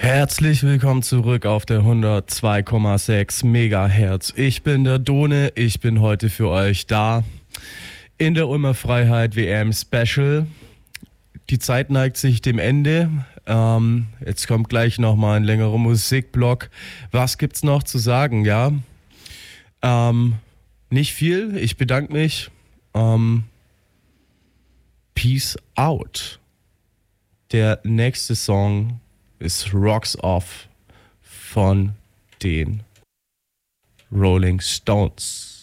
Herzlich willkommen zurück auf der 102,6 Megahertz. Ich bin der Done, ich bin heute für euch da in der Ulmer Freiheit WM Special. Die Zeit neigt sich dem Ende. Jetzt kommt gleich nochmal ein längerer Musikblock. Was gibt's noch zu sagen, ja? Nicht viel, ich bedanke mich. Peace out. Der nächste Song ist Rocks Off von den Rolling Stones.